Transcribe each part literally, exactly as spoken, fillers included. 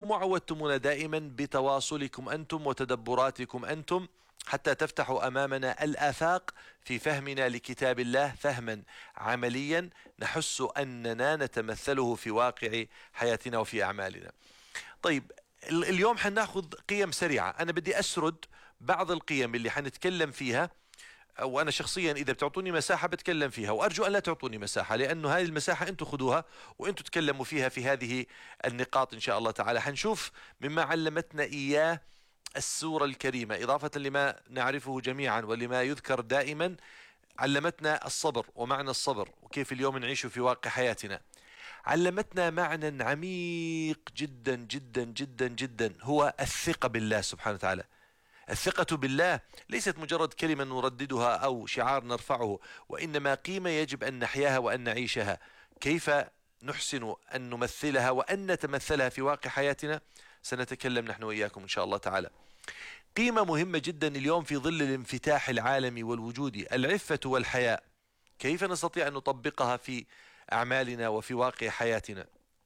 اليوم وعودتمونا دائما بتواصلكم أنتم وتدبراتكم أنتم حتى تفتحوا أمامنا الآفاق في فهمنا لكتاب الله فهما عمليا نحس أننا نتمثله في واقع حياتنا وفي أعمالنا. طيب اليوم حناخذ قيم سريعة. أنا بدي أسرد بعض القيم اللي حنتكلم فيها، وأنا شخصيا إذا بتعطوني مساحة بتكلم فيها، وأرجو أن لا تعطوني مساحة، لأنه هذه المساحة أنتم خذوها وأنتم تكلموا فيها في هذه النقاط إن شاء الله تعالى. حنشوف مما علمتنا إياه السورة الكريمة إضافة لما نعرفه جميعا ولما يذكر دائما. علمتنا الصبر ومعنى الصبر وكيف اليوم نعيشه في واقع حياتنا. علمتنا معنى عميق جدا جدا جدا جدا هو الثقة بالله سبحانه وتعالى. الثقة بالله ليست مجرد كلمة نرددها أو شعار نرفعه، وإنما قيمة يجب أن نحياها وأن نعيشها. كيف نحسن أن نمثلها وأن نتمثلها في واقع حياتنا سنتكلم نحن وإياكم إن شاء الله تعالى. قيمة مهمة جدا اليوم في ظل الانفتاح العالمي والوجودي، العفة والحياء. كيف نستطيع أن نطبقها في أعمالنا وفي واقع حياتنا؟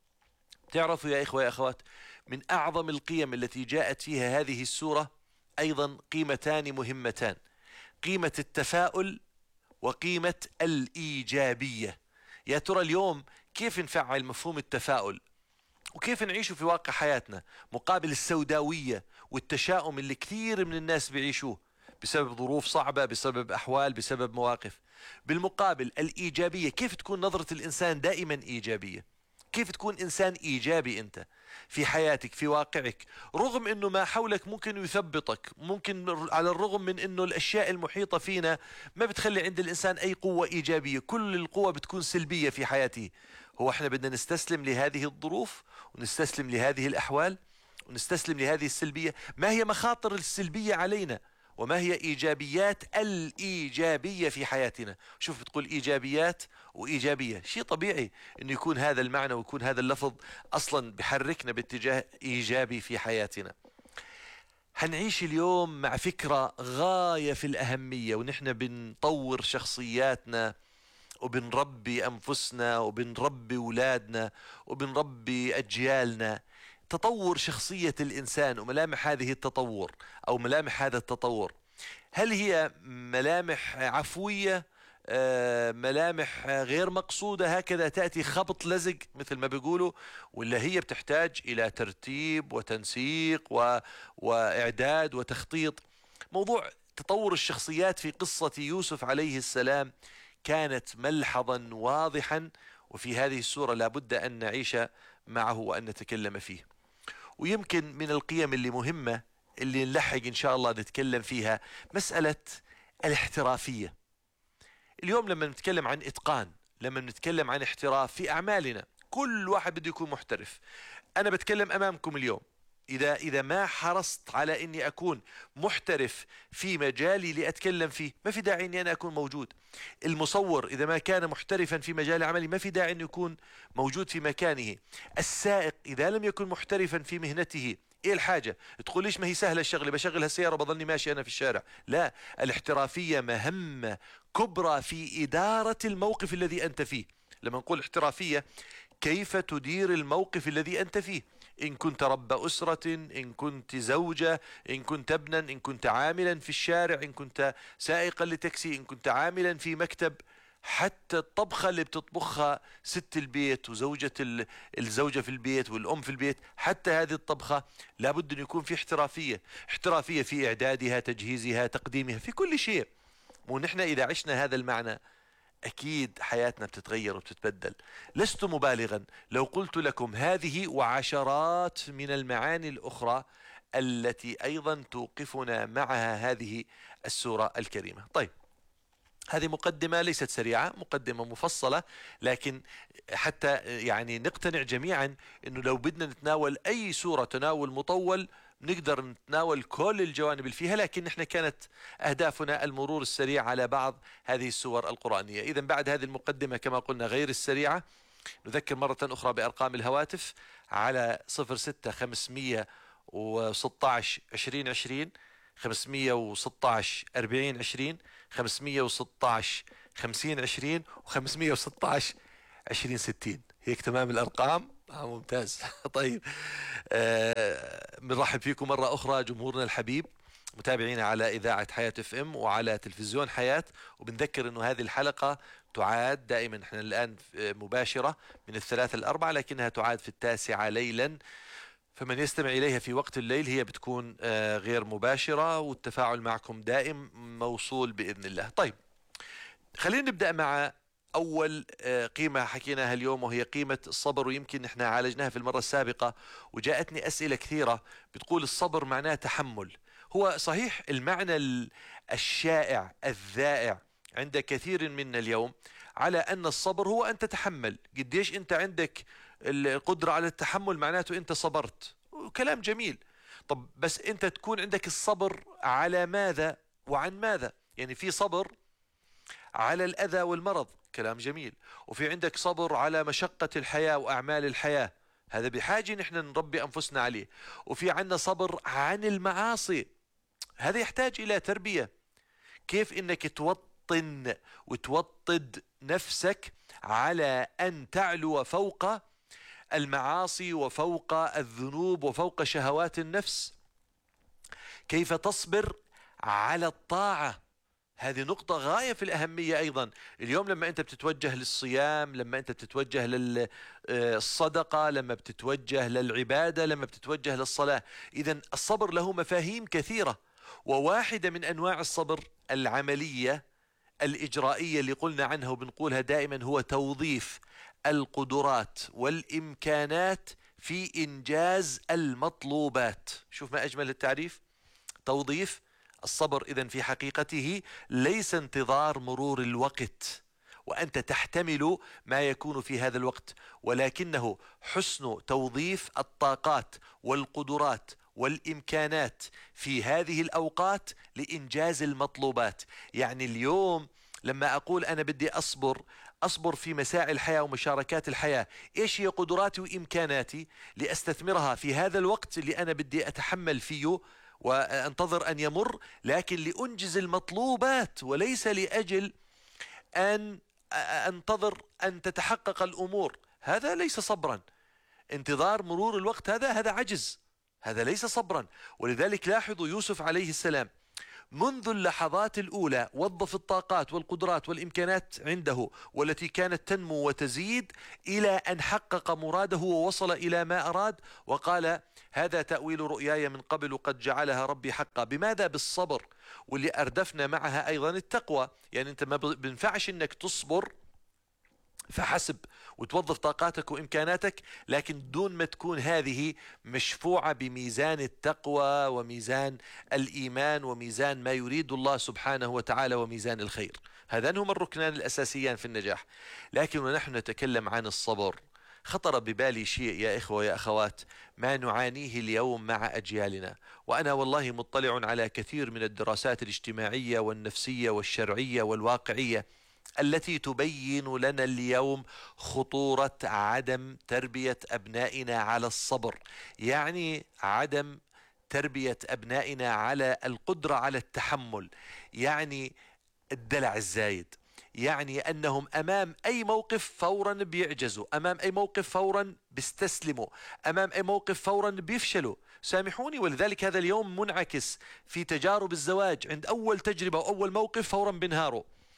تعرفوا يا إخوة يا أخوات، من أعظم القيم التي جاءت فيها هذه السورة أيضا قيمتان مهمتان: قيمة التفاؤل وقيمة الإيجابية. يا ترى اليوم كيف نفعل مفهوم التفاؤل وكيف نعيشه في واقع حياتنا مقابل السوداوية والتشاؤم اللي كثير من الناس بيعيشوه بسبب ظروف صعبة، بسبب أحوال، بسبب مواقف؟ بالمقابل الإيجابية، كيف تكون نظرة الإنسان دائما إيجابية؟ كيف تكون إنسان إيجابي أنت في حياتك في واقعك، رغم أنه ما حولك ممكن يثبطك، ممكن على الرغم من أنه الأشياء المحيطة فينا ما بتخلي عند الإنسان أي قوة إيجابية، كل القوة بتكون سلبية في حياته. هو احنا بدنا نستسلم لهذه الظروف ونستسلم لهذه الأحوال ونستسلم لهذه السلبية؟ ما هي مخاطر السلبية علينا وما هي إيجابيات الإيجابية في حياتنا؟ شوف بتقول إيجابيات وإيجابية، شيء طبيعي أنه يكون هذا المعنى ويكون هذا اللفظ أصلا بحركنا باتجاه إيجابي في حياتنا. هنعيش اليوم مع فكرة غاية في الأهمية، ونحن بنطور شخصياتنا وبنربي أنفسنا وبنربي أولادنا وبنربي أجيالنا. تطور شخصية الإنسان وملامح هذه التطور أو ملامح هذا التطور، هل هي ملامح عفوية، ملامح غير مقصودة هكذا تأتي خبط لزق مثل ما بيقولوا، ولا هي بتحتاج إلى ترتيب وتنسيق و... وإعداد وتخطيط؟ موضوع تطور الشخصيات في قصة يوسف عليه السلام كانت ملحظا واضحا، وفي هذه السورة لابد أن نعيش معه وأن نتكلم فيه. ويمكن من القيم اللي مهمة اللي نلحق إن شاء الله نتكلم فيها مسألة الاحترافية. اليوم لما نتكلم عن إتقان، لما نتكلم عن احتراف في أعمالنا، كل واحد بده يكون محترف. أنا بتكلم أمامكم اليوم، إذا إذا ما حرصت على إني أكون محترف في مجالي لأتكلم فيه ما في داعي إني أنا أكون موجود. المصور إذا ما كان محترفا في مجال عملي ما في داعي إنه يكون موجود في مكانه. السائق إذا لم يكن محترفا في مهنته، إيه الحاجة؟ تقول ليش ما هي سهلة الشغلة، بشغل هالسيارة وبظلني ماشي أنا في الشارع. لا، الاحترافية مهمة كبرى في إدارة الموقف الذي أنت فيه. لما نقول احترافية، كيف تدير الموقف الذي أنت فيه؟ إن كنت رب أسرة، إن كنت زوجة، إن كنت ابنا، إن كنت عاملا في الشارع، إن كنت سائقا لتاكسي، إن كنت عاملا في مكتب، حتى الطبخة اللي بتطبخها ست البيت وزوجة الزوجة في البيت والأم في البيت، حتى هذه الطبخة لابد أن يكون في احترافية. احترافية في إعدادها، تجهيزها، تقديمها، في كل شيء. ونحن إذا عشنا هذا المعنى أكيد حياتنا بتتغير وبتتبدل. لست مبالغا لو قلت لكم هذه وعشرات من المعاني الأخرى التي أيضا توقفنا معها هذه السورة الكريمة. طيب، هذه مقدمة ليست سريعة، مقدمة مفصلة، لكن حتى يعني نقتنع جميعا أنه لو بدنا نتناول أي سورة تناول مطول نقدر نتناول كل الجوانب اللي فيها، لكن احنا كانت أهدافنا المرور السريع على بعض هذه السور القرآنية. إذا بعد هذه المقدمة كما قلنا غير السريعة، نذكر مرة أخرى بأرقام الهواتف على صفر ستة خمسمية وستة عشر عشرين عشرين، خمسمية وستة عشر أربعين عشرين، خمسمية وستة عشر خمسين عشرين، وخمسمية وستة عشر عشرين ستين. هيك تمام الأرقام. آه ممتاز. طيب، آه بنرحب فيكم مرة أخرى جمهورنا الحبيب، متابعينا على إذاعة حياة اف ام وعلى تلفزيون حياة. وبنذكر أنه هذه الحلقة تعاد دائما، احنا الآن مباشرة من الثلاثة الأربعة، لكنها تعاد في التاسعة ليلا، فمن يستمع إليها في وقت الليل هي بتكون آه غير مباشرة، والتفاعل معكم دائم موصول بإذن الله. طيب، خلينا نبدأ مع أول قيمة حكيناها اليوم، وهي قيمة الصبر. ويمكن احنا عالجناها في المرة السابقة، وجاءتني أسئلة كثيرة بتقول الصبر معناه تحمل. هو صحيح المعنى الشائع الذائع عند كثير منا اليوم على أن الصبر هو أن تتحمل. قديش أنت عندك القدرة على التحمل معناته أنت صبرت، وكلام جميل. طب بس أنت تكون عندك الصبر على ماذا وعن ماذا؟ يعني في صبر على الأذى والمرض، كلام جميل، وفي عندك صبر على مشقة الحياة وأعمال الحياة، هذا بحاجة نحن نربي أنفسنا عليه. وفي عندنا صبر عن المعاصي، هذا يحتاج إلى تربية، كيف إنك توطن وتوطد نفسك على أن تعلو فوق المعاصي وفوق الذنوب وفوق شهوات النفس. كيف تصبر على الطاعة، هذه نقطة غاية في الأهمية أيضا. اليوم لما أنت بتتوجه للصيام، لما أنت بتتوجه للصدقة، لما بتتوجه للعبادة، لما بتتوجه للصلاة، إذن الصبر له مفاهيم كثيرة. وواحدة من أنواع الصبر العملية الإجرائية اللي قلنا عنها وبنقولها دائما، هو توظيف القدرات والإمكانات في إنجاز المطلوبات. شوف ما أجمل التعريف، توظيف الصبر. إذن في حقيقته ليس انتظار مرور الوقت وأنت تحتمل ما يكون في هذا الوقت، ولكنه حسن توظيف الطاقات والقدرات والإمكانات في هذه الأوقات لإنجاز المطلوبات. يعني اليوم لما أقول أنا بدي أصبر، أصبر في مساعي الحياة ومشاركات الحياة، إيش هي قدراتي وإمكاناتي لأستثمرها في هذا الوقت اللي أنا بدي أتحمل فيه وانتظر أن يمر، لكن لأنجز المطلوبات، وليس لأجل أن أنتظر أن تتحقق الأمور. هذا ليس صبرا. انتظار مرور الوقت هذا هذا عجز، هذا ليس صبرا. ولذلك لاحظوا يوسف عليه السلام منذ اللحظات الأولى وظف الطاقات والقدرات والإمكانات عنده، والتي كانت تنمو وتزيد إلى أن حقق مراده ووصل إلى ما أراد، وقال هذا تأويل رؤياي من قبل قد جعلها ربي حقا. بماذا؟ بالصبر. واللي أردفنا معها أيضا التقوى. يعني أنت ما بنفعش أنك تصبر فحسب وتوظف طاقاتك وإمكاناتك، لكن دون ما تكون هذه مشفوعة بميزان التقوى وميزان الإيمان وميزان ما يريد الله سبحانه وتعالى وميزان الخير. هذان هما الركنان الأساسيان في النجاح. لكن ونحن نتكلم عن الصبر، خطر ببالي شيء يا إخوة يا أخوات، ما نعانيه اليوم مع أجيالنا. وأنا والله مطلع على كثير من الدراسات الاجتماعية والنفسية والشرعية والواقعية التي تبين لنا اليوم خطورة عدم تربية أبنائنا على الصبر. يعني عدم تربية أبنائنا على القدرة على التحمل، يعني الدلع الزايد، يعني أنهم أمام أي موقف فورا بيعجزوا، أمام أي موقف فورا بيستسلموا، أمام أي موقف فورا بيفشلوا. سامحوني، ولذلك هذا اليوم منعكس في تجارب الزواج. عند أول تجربة وأول موقف فورا بينهاروا،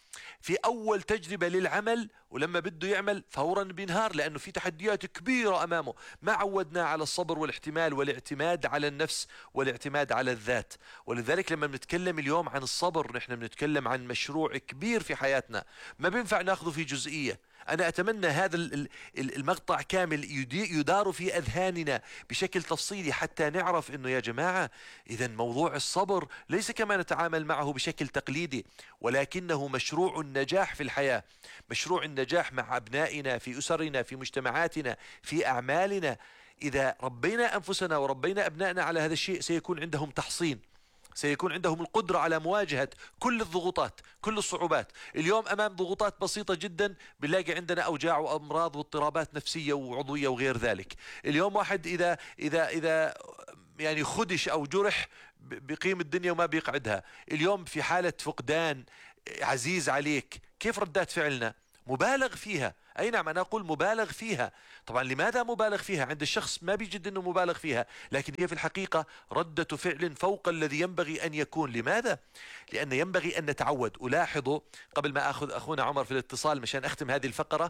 في أول تجربة للعمل ولما بده يعمل فورا بينهار، لأنه في تحديات كبيرة أمامه. ما عودناه على الصبر والاحتمال والاعتماد على النفس والاعتماد على الذات. ولذلك لما بنتكلم اليوم عن الصبر نحن بنتكلم عن مشروع كبير في حياتنا، ما بينفع ناخذه في جزئية. أنا أتمنى هذا المقطع كامل يدار في أذهاننا بشكل تفصيلي حتى نعرف أنه يا جماعة إذا موضوع الصبر ليس كما نتعامل معه بشكل تقليدي، ولكنه مشروع النجاح في الحياة، مشروع النجاح مع أبنائنا، في أسرنا، في مجتمعاتنا، في أعمالنا. إذا ربينا أنفسنا وربينا أبنائنا على هذا الشيء سيكون عندهم تحصين، سيكون عندهم القدرة على مواجهة كل الضغوطات، كل الصعوبات. اليوم أمام ضغوطات بسيطة جدا بنلاقي عندنا أوجاع وأمراض واضطرابات نفسية وعضوية وغير ذلك. اليوم واحد إذا إذا إذا يعني خدش أو جرح بقيم الدنيا وما بيقعدها. اليوم في حالة فقدان عزيز عليك، كيف ردات فعلنا؟ مبالغ فيها. أي نعم، أنا أقول مبالغ فيها. طبعا لماذا مبالغ فيها؟ عند الشخص ما بيجد أنه مبالغ فيها، لكن هي في الحقيقة ردة فعل فوق الذي ينبغي أن يكون. لماذا؟ لأن ينبغي أن نتعود. ألاحظ قبل ما أخذ أخونا عمر في الاتصال مشان أختم هذه الفقرة،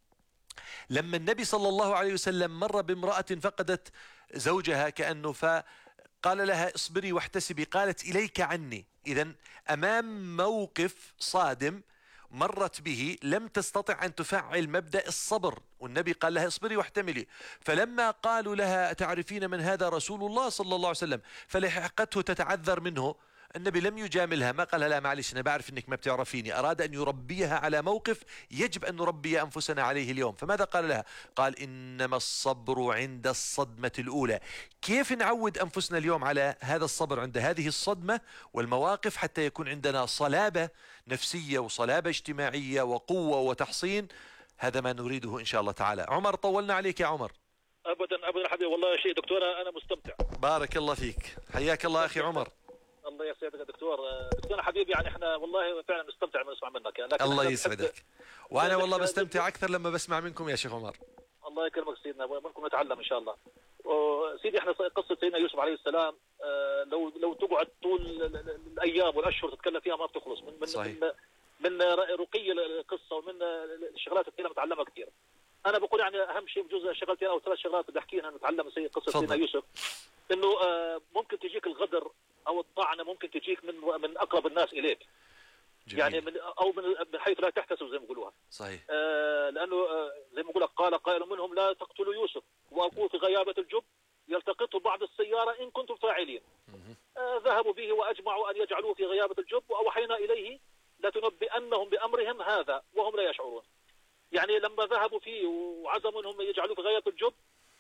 لما النبي صلى الله عليه وسلم مر بامرأة فقدت زوجها كأنه، فقال لها اصبري واحتسبي، قالت إليك عني. إذن أمام موقف صادم مرت به لم تستطع أن تفعل مبدأ الصبر، والنبي قال لها اصبري واحتملي. فلما قالوا لها تعرفين من هذا؟ رسول الله صلى الله عليه وسلم، فلحقته تتعذر منه، النبي لم يجاملها، ما قال لها معلش أنا بعرف أنك ما بتعرفيني. أراد أن يربيها على موقف يجب أن نربي أنفسنا عليه اليوم. فماذا قال لها؟ قال إنما الصبر عند الصدمة الأولى. كيف نعود أنفسنا اليوم على هذا الصبر عند هذه الصدمة والمواقف حتى يكون عندنا صلابة نفسية وصلابة اجتماعية وقوة وتحصين؟ هذا ما نريده إن شاء الله تعالى. عمر طولنا عليك يا عمر. أبدا أبدا حبيبي، والله شيء دكتورة أنا مستمتع. بارك الله فيك، حياك الله أخي عمر. الله يسعدك يا دكتور. دكتور حبيبي، يعني احنا والله فعلا نستمتع من نسمع منك يعني. الله يسعدك، وانا والله بستمتع اكثر لما بسمع منكم يا شيخ عمر. الله يكرمك سيدنا، منكم نتعلم ان شاء الله. سيدي احنا قصه سيدنا يوسف عليه السلام لو لو تقعد طول الايام والاشهر تتكلم فيها ما بتخلص. من من صحيح. من, من رقي القصه ومن الشغلات اللي نتعلمها كثير. انا بقول يعني اهم شيء بجوز شغلتين او ثلاث شغلات بدي احكيها نتعلم من قصه سيدنا يوسف. انه ممكن تجيك الغدر او الطعنه، ممكن تجيك من من اقرب الناس اليك. جميل. يعني من او من حيث لا تحتسب زي ما بيقولوها. صحيح. آه لانه آه زي ما بقول لك قال قائل منهم لا تقتلوا يوسف والقوه في غيابه الجب يلتقطه بعض السياره ان كنتم فاعلين. آه ذهبوا به واجمعوا ان يجعلوه في غيابه الجب واوحينا اليه لتنبئنهم بامرهم هذا وهم لا يشعرون. يعني لما ذهبوا فيه وعزموا انهم يجعلوه في غيابه الجب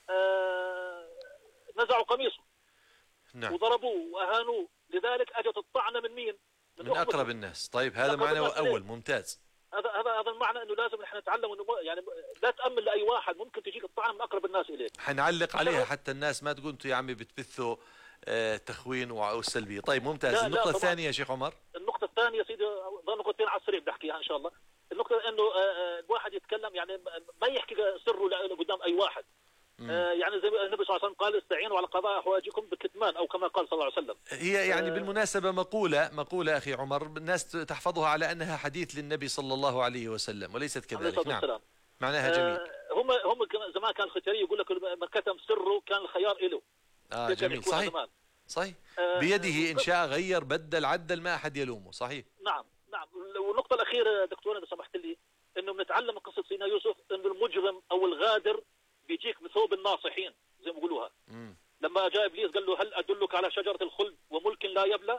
آه نزعوا قميصه. نعم. وضربوه واهانوه، لذلك اجت الطعنه من مين؟ من, من اقرب الناس. طيب هذا معنى اول ممتاز. هذا هذا هذا المعنى انه لازم نحن نتعلم انه يعني لا تامن لاي واحد، ممكن تجيك الطعنه من اقرب الناس اليك. حنعلق عليها حتى الناس ما تقول انتم يا عمي بتبثوا آه تخوين او سلبيه. طيب ممتاز. لا النقطه لا الثانيه يا شيخ عمر. النقطه الثانيه يا سيدي ظل نقطتين على السريع بدي احكيها ان شاء الله. النقطه انه آه الواحد يتكلم يعني ما يحكي سره قدام اي واحد. آه يعني زي النبي صلى الله عليه وسلم قال استعينوا على قضاء احوائجكم بالكتمان، او كما قال صلى الله عليه وسلم. هي يعني آه بالمناسبه مقوله مقوله اخي عمر الناس تحفظها على انها حديث للنبي صلى الله عليه وسلم وليست كذلك. نعم والسلام. معناها جميل. آه هم هم زمان كان الختري يقول لك من كتم سره كان الخيار له. اه جميل. صحيح صحيح. آه بيده ان شاء غير بدل عدل ما احد يلومه. صحيح. نعم نعم. والنقطه الاخيره دكتور اذا سمحت لي، انه بنتعلم من قصه سيدنا يوسف انه المجرم او الغادر بيجيك بثوب الناصحين زي ما بيقولوها. لما جاء ابليس قال له هل ادلك على شجره الخلد وملك لا يبلى؟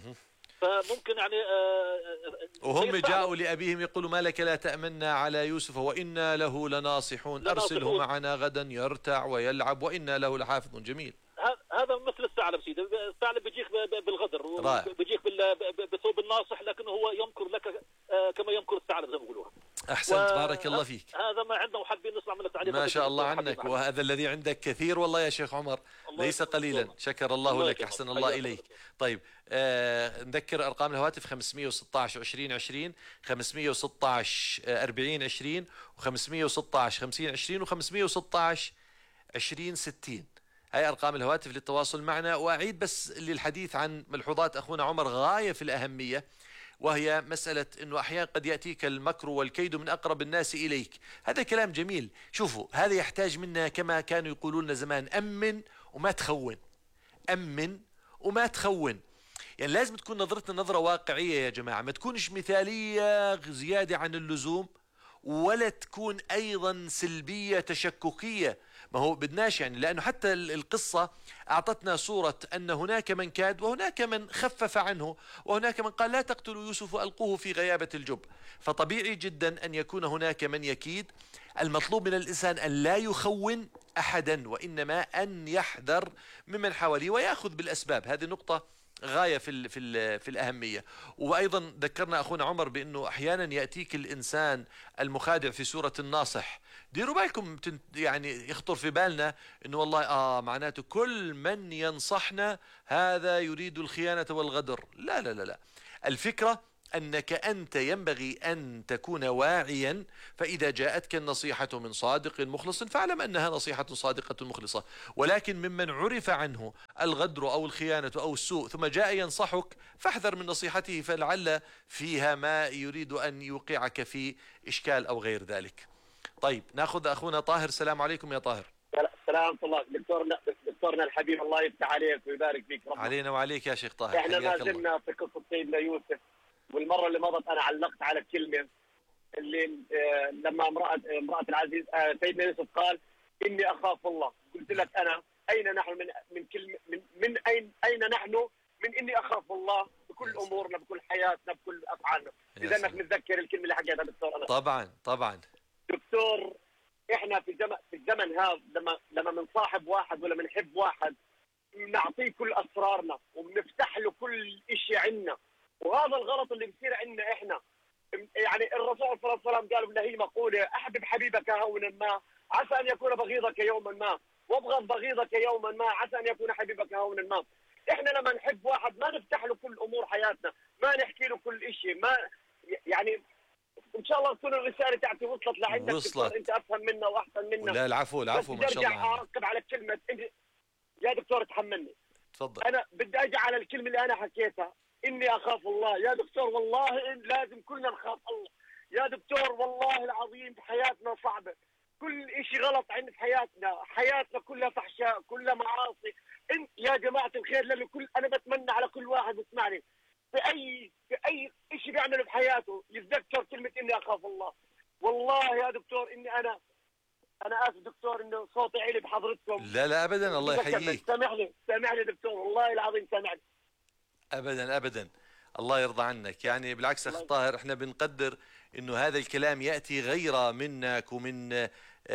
فممكن يعني آه وهم جاءوا لابيهم يقولوا ما لك لا تامنا على يوسف وانا له لناصحون ارسله معنا غدا يرتع ويلعب وانا له لحافظ. جميل. هذا مثل الثعلب سيدي، الثعلب بيجيك بالغدر بيجيك بثوب الناصح، لكنه هو يمكر لك كما يمكر الثعلب زي ما بيقولوها. احسنت. بارك الله فيك. هذا ما عندنا وحابين نسمع من التعليم. ما شاء الله عنك، وهذا الذي عندك كثير والله يا شيخ عمر، ليس قليلا. شكر الله, الله لك. احسن الله اليك. طيب آه نذكر ارقام الهواتف خمسمئة وستة عشر عشرين عشرين خمسمئة وستة عشر أربعين عشرين وخمسمئة وستة عشر خمسين عشرين وخمسمئة وستة عشر عشرين ستين. هاي أرقام الهواتف للتواصل معنا. وأعيد بس للحديث عن ملحوظات أخونا عمر غاية في الأهمية، وهي مسألة أنه أحيانا قد يأتيك المكر والكيد من أقرب الناس إليك. هذا كلام جميل. شوفوا هذا يحتاج منا كما كانوا يقولون لنا زمان أمن وما تخون. أمن وما تخون. يعني لازم تكون نظرتنا نظرة واقعية يا جماعة، ما تكونش مثالية زيادة عن اللزوم، ولا تكون أيضا سلبية تشككية. ما هو بدناش يعني، لأنه حتى القصة أعطتنا صورة أن هناك من كاد وهناك من خفف عنه، وهناك من قال لا تقتلوا يوسف وألقوه في غيابة الجب. فطبيعي جدا أن يكون هناك من يكيد. المطلوب من الإنسان أن لا يخون أحدا، وإنما أن يحذر ممن حواليه ويأخذ بالأسباب. هذه نقطة غاية في ال في ال في الأهمية. وأيضا ذكرنا أخونا عمر بأنه أحيانا يأتيك الإنسان المخادع في سورة الناصح. ديروا بالكم يعني يخطر في بالنا أنه والله آه معناته كل من ينصحنا هذا يريد الخيانة والغدر. لا لا لا لا. الفكرة أنك أنت ينبغي أن تكون واعيا، فإذا جاءتك النصيحة من صادق مخلص فاعلم أنها نصيحة صادقة مخلصة. ولكن ممن عرف عنه الغدر أو الخيانة أو السوء ثم جاء ينصحك فاحذر من نصيحته، فلعل فيها ما يريد أن يوقعك في إشكال أو غير ذلك. طيب ناخذ أخونا طاهر. السلام عليكم يا طاهر. السلام ورحمة الله. دكتورنا دكتورنا الحبيب، الله يفتح عليك ويبارك فيك ربنا. علينا وعليك يا شيخ طاهر. احنا ما زلنا في قصة سيدنا يوسف، والمرة اللي مضت أنا علقت على الكلمة اللي آه لما امرأة امرأة العزيز آه سيدنا يوسف قال إني أخاف الله. قلت لك أنا أين نحن من من كلمة من, من أين أين نحن من إني أخاف الله بكل أمورنا، بكل حياتنا، بكل أفعالنا. إذا أنك متذكر الكلمة اللي حكيتها دكتور أنا. طبعا طبعا دكتور، احنا في زمن في الزمن هذا لما لما بنصاحب واحد ولا بنحب واحد بنعطيه كل اسرارنا وبنفتح له كل شيء عندنا، وهذا الغلط اللي بصير عندنا احنا. يعني الرسول صلى الله عليه وسلم قال له هي مقوله: احبب حبيبك هونا ما عسى ان يكون بغيضك يوما ما، وابغض بغيضك يوما ما عسى ان يكون حبيبك هونا ما. احنا لما نحب واحد ما نفتح له كل امور حياتنا، ما نحكي له كل شيء، ما يعني ان شاء الله تكون الرساله تاعتي وصلت لعندك. وصلت. انت افهم منا واحسن منا. لا العفو العفو ما شاء الله. بدي ارجع اعقب على كلمه يا دكتور تحملني. تفضل. انا بدي ارجع على الكلمه اللي انا حكيتها، اني اخاف الله. يا دكتور والله لازم كلنا نخاف الله. يا دكتور والله العظيم حياتنا صعبه، كل شيء غلط عند حياتنا، حياتنا كلها فحشاء، كلها معاصي. انت يا جماعه الخير، لانه كل انا بتمنى على كل واحد بيسمعني في اي في اي شيء بيعمله بحياته يتذكر كلمه اني اخاف الله. والله يا دكتور اني انا انا اسف دكتور انه صوتي عالي بحضرتكم. لا لا ابدا، الله يحييك. سامحني سامحني دكتور، والله العظيم سامحني. ابدا ابدا، الله يرضى عنك. يعني بالعكس اخ طاهر، احنا بنقدر انه هذا الكلام ياتي غير منك ومن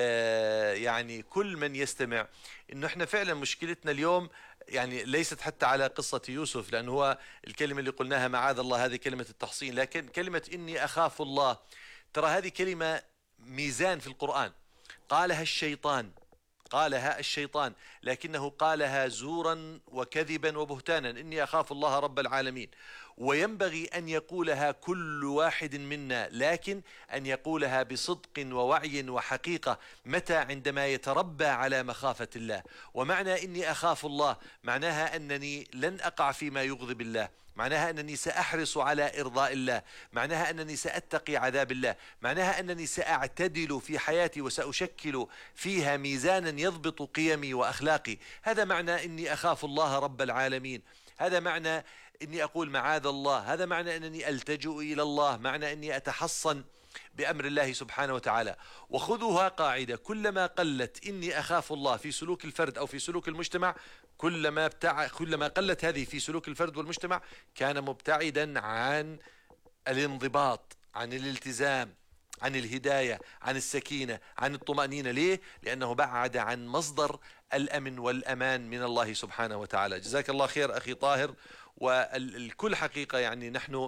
آه يعني كل من يستمع، انه احنا فعلا مشكلتنا اليوم يعني ليست حتى على قصة يوسف، لأنه هو الكلمة اللي قلناها معاذ الله هذه كلمة التحصين، لكن كلمة إني أخاف الله ترى هذه كلمة ميزان في القرآن. قالها الشيطان قالها الشيطان لكنه قالها زورا وكذبا وبهتانا: إني أخاف الله رب العالمين. وينبغي أن يقولها كل واحد منا، لكن أن يقولها بصدق ووعي وحقيقة. متى؟ عندما يتربى على مخافة الله. ومعنى إني أخاف الله معناها أنني لن أقع فيما يغضب الله، معناها أنني سأحرص على إرضاء الله، معناها أنني سأتقي عذاب الله، معناها أنني سأعتدل في حياتي وسأشكل فيها ميزانا يضبط قيمي وأخلاقي. هذا معنى إني أخاف الله رب العالمين. هذا معنى إني أقول معاذ الله. هذا معنى أنني ألتجئ إلى الله، معنى أني أتحصن بأمر الله سبحانه وتعالى. وخذوها قاعدة: كلما قلت إني أخاف الله في سلوك الفرد أو في سلوك المجتمع، كلما ابتع... كلما قلت هذه في سلوك الفرد والمجتمع كان مبتعدا عن الانضباط، عن الالتزام، عن الهداية، عن السكينة، عن الطمأنينة. ليه؟ لأنه بعد عن مصدر الأمن والأمان من الله سبحانه وتعالى. جزاك الله خير أخي طاهر. والكل حقيقة يعني نحن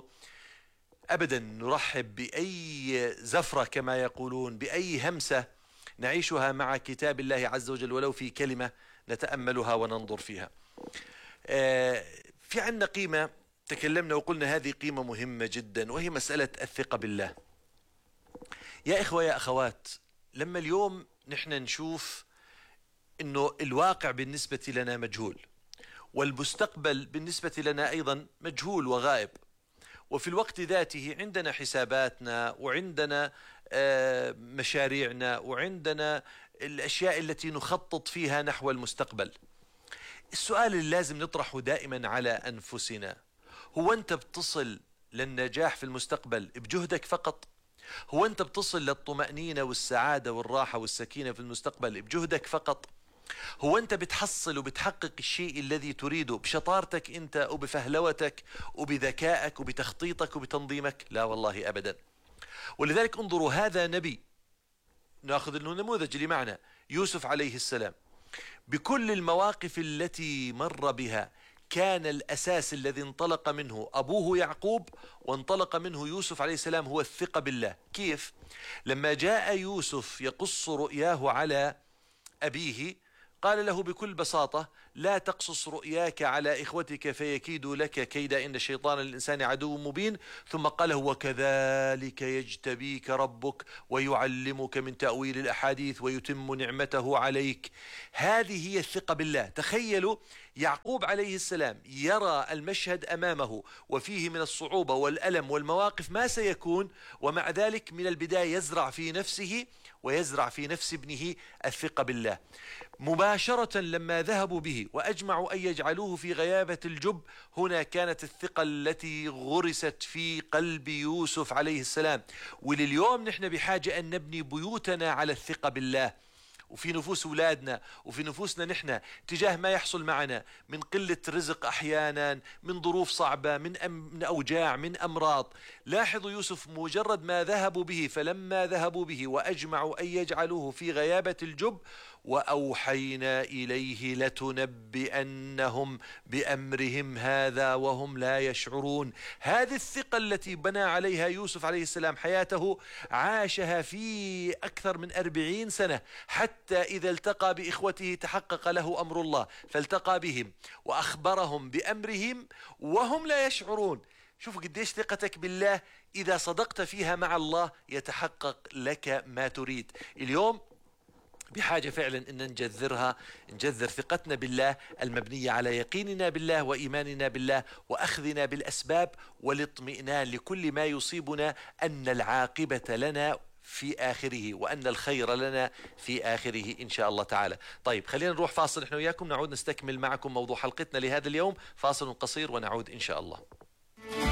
أبدا نرحب بأي زفرة كما يقولون، بأي همسة نعيشها مع كتاب الله عز وجل، ولو في كلمة نتأملها وننظر فيها. في عنا قيمة تكلمنا وقلنا هذه قيمة مهمة جدا، وهي مسألة الثقة بالله. يا إخوة يا أخوات، لما اليوم نحن نشوف إنه الواقع بالنسبة لنا مجهول، والمستقبل بالنسبة لنا أيضا مجهول وغائب، وفي الوقت ذاته عندنا حساباتنا وعندنا مشاريعنا وعندنا الأشياء التي نخطط فيها نحو المستقبل، السؤال اللي لازم نطرحه دائما على أنفسنا: هو أنت بتصل للنجاح في المستقبل بجهدك فقط؟ هو أنت بتصل للطمأنينة والسعادة والراحة والسكينة في المستقبل بجهدك فقط؟ هو أنت بتحصل وبتحقق الشيء الذي تريده بشطارتك أنت وبفهلوتك وبذكائك وبتخطيطك وبتنظيمك؟ لا والله أبدا. ولذلك انظروا، هذا نبي، نأخذ النموذج اللي معنا يوسف عليه السلام، بكل المواقف التي مر بها كان الأساس الذي انطلق منه أبوه يعقوب وانطلق منه يوسف عليه السلام هو الثقة بالله. كيف؟ لما جاء يوسف يقص رؤياه على أبيه قال له بكل بساطة: لا تقصص رؤياك على إخوتك فيكيدوا لك كيدا إن الشيطان للإنسان عدو مبين. ثم قال: وكذلك يجتبيك ربك ويعلمك من تأويل الأحاديث ويتم نعمته عليك. هذه هي الثقة بالله. تخيلوا يعقوب عليه السلام يرى المشهد أمامه وفيه من الصعوبة والألم والمواقف ما سيكون، ومع ذلك من البداية يزرع في نفسه ويزرع في نفس ابنه الثقة بالله. مباشرة لما ذهبوا به وأجمعوا أن يجعلوه في غيابة الجب، هنا كانت الثقة التي غرست في قلب يوسف عليه السلام. ولليوم نحن بحاجة أن نبني بيوتنا على الثقة بالله، وفي نفوس أولادنا وفي نفوسنا نحن تجاه ما يحصل معنا من قلة رزق أحيانا، من ظروف صعبة، من, أم من أوجاع، من أمراض. لاحظوا يوسف مجرد ما ذهبوا به، فلما ذهبوا به وأجمعوا أن يجعلوه في غيابة الجب: وأوحينا إليه لتنبئنهم بأمرهم هذا وهم لا يشعرون. هذه الثقة التي بنى عليها يوسف عليه السلام حياته عاشها في أكثر من أربعين سنة، حتى إذا التقى بإخوته تحقق له أمر الله فالتقى بهم وأخبرهم بأمرهم وهم لا يشعرون. شوفوا قديش ثقتك بالله إذا صدقت فيها مع الله يتحقق لك ما تريد. اليوم بحاجة فعلا أن نجذرها، نجذر ثقتنا بالله المبنية على يقيننا بالله وإيماننا بالله وأخذنا بالأسباب والاطمئنان لكل ما يصيبنا أن العاقبة لنا في آخره وأن الخير لنا في آخره إن شاء الله تعالى. طيب خلينا نروح فاصل نحن وياكم، نعود نستكمل معكم موضوع حلقتنا لهذا اليوم. فاصل قصير ونعود إن شاء الله.